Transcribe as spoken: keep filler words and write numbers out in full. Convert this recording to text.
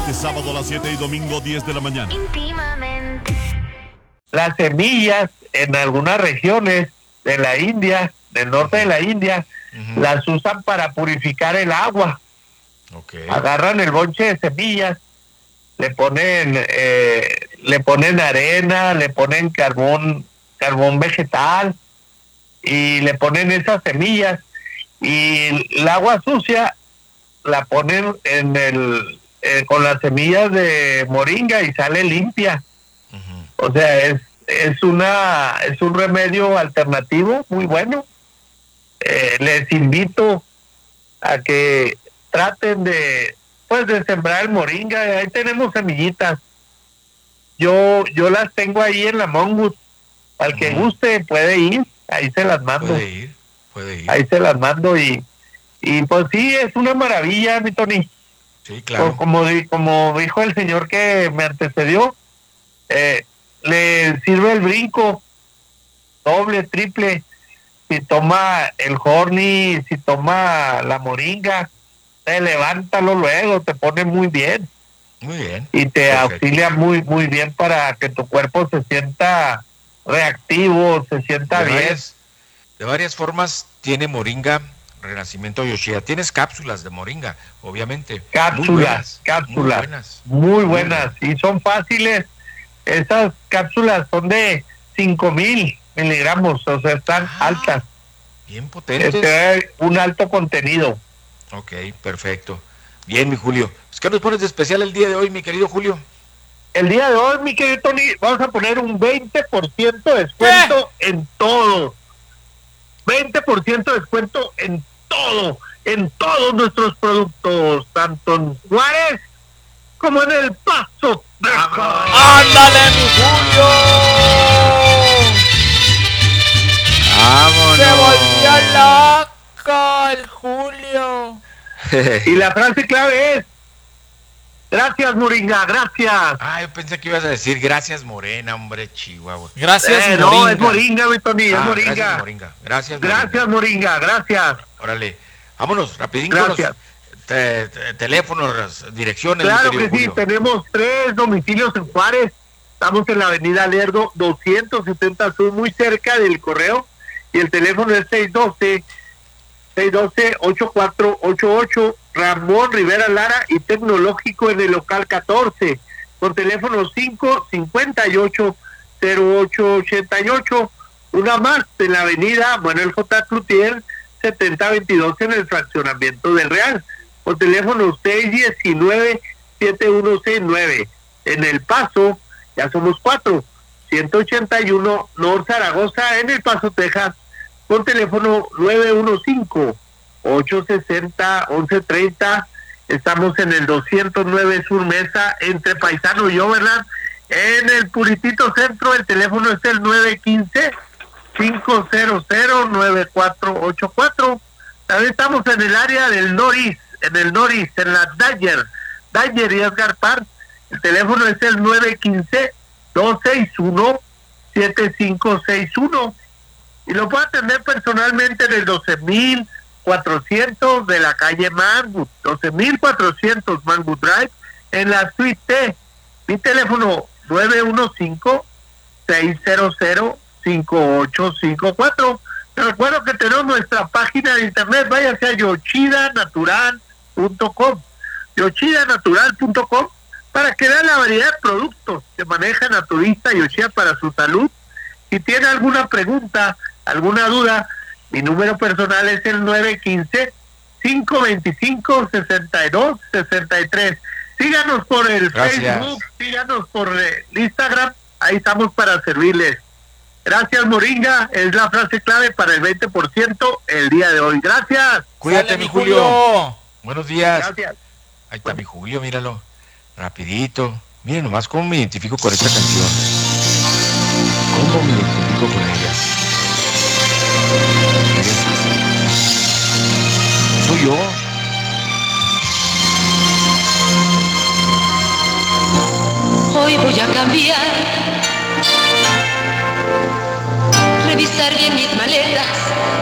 Este sábado a las siete y domingo diez de la mañana. Íntimamente. Las semillas en algunas regiones de la India, del norte de la India, uh-huh. las usan para purificar el agua. Okay. Agarran el bonche de semillas, le ponen eh, le ponen arena, le ponen carbón carbón vegetal y le ponen esas semillas y el agua sucia la ponen en el eh, con las semillas de moringa y sale limpia. Uh-huh. O sea, es es una es un remedio alternativo muy bueno. Eh, les invito a que traten de pues de sembrar el moringa. Ahí tenemos semillitas. Yo yo las tengo ahí en la Mongoose. Al que uh-huh. guste puede ir, ahí se las mando. Puede ir, puede ir. Ahí se las mando y y pues sí, es una maravilla, mi Tony. Sí, claro. Como como dijo el señor que me antecedió, eh, le sirve el brinco doble, triple. Si toma el horny, si toma la moringa, te levántalo luego, te pone muy bien. Muy bien. Y te Perfecto. auxilia muy muy bien para que tu cuerpo se sienta reactivo, se sienta de bien. Varias, de varias formas tiene moringa Renacimiento Yoshida. Tienes cápsulas de moringa, obviamente. Cápsulas, muy buenas, cápsulas. Muy buenas. Muy buenas. Muy y son fáciles. Esas cápsulas son de cinco mil miligramos, o sea, están ah, altas. Bien potentes. Este, un alto contenido. Ok, perfecto. Bien, mi Julio. ¿Qué nos pones de especial el día de hoy, mi querido Julio? El día de hoy, mi querido Tony, vamos a poner un veinte por ciento de descuento ¿Qué? en todo. veinte por ciento de descuento en todo, en todos nuestros productos, tanto en Juárez como en El Paso. ¡Ándale, mi Julio! ¡Vámonos! ¡Se volvió loco el Julio! Y la frase clave es: gracias, Moringa, gracias. Ah, yo pensé que ibas a decir gracias, Morena, hombre, Chihuahua. Gracias, eh, Moringa. No, es Moringa, mi Tony, ah, es Moringa. Gracias, Moringa. Gracias, Moringa. Gracias, Moringa, gracias. Órale, vámonos, rapidín con Gracias. los te, te, teléfonos, direcciones. Claro que sí, Julio. tenemos tres domicilios en Juárez. Estamos en la avenida Lerdo doscientos setenta Sur, muy cerca del correo. Y el teléfono es seis uno dos, seis uno dos, ocho cuatro ocho ocho. Ramón Rivera Lara y Tecnológico en el local catorce. Por teléfono cinco cinco ocho cero ocho ocho ocho. Una más en la avenida Manuel J. Cloutier setenta veintidós en el fraccionamiento del Real. Por teléfono seis uno nueve, siete uno seis nueve. En El Paso, ya somos cuatro. ciento ochenta y uno North Zaragoza, en El Paso, Texas. Por teléfono nueve uno cinco, ocho seis cero, once treinta. Estamos en el doscientos nueve Sur Mesa, entre Paisano y Overland. En el Puritito Centro, el teléfono es el nueve uno cinco, cinco cero cero, nueve cuatro ocho cuatro. También estamos en el área del Noris, en el Noris, en la Dyer, Dyer y Edgar Park. El teléfono es el nueve uno cinco, dos seis uno, siete cinco seis uno. Y lo puedo atender personalmente en el doce mil cuatrocientos de la calle Mangwood, doce mil cuatrocientos Mangwood Drive, en la suite T. Mi teléfono nueve uno cinco, seis cero cero, cinco ocho cinco cuatro. Te recuerdo que tenemos nuestra página de internet, váyase a yoshida natural punto com, yoshida natural punto com, para que vean la variedad de productos que maneja Naturista Yoshida para su salud. Si tiene alguna pregunta, alguna duda, mi número personal es el nueve uno cinco, cinco dos cinco, seis dos seis tres. Síganos por el Gracias. Facebook, síganos por el Instagram, ahí estamos para servirles. Gracias, Moringa, es la frase clave para el veinte por ciento el día de hoy. Gracias. Cuídate, Sale, mi Julio. Julio. Buenos días. Gracias. Ahí está mi Julio, míralo. Rapidito. Miren nomás cómo me identifico con esta canción. Cómo me identifico con ella. Soy yo. Hoy voy a cambiar, revisar bien mis maletas,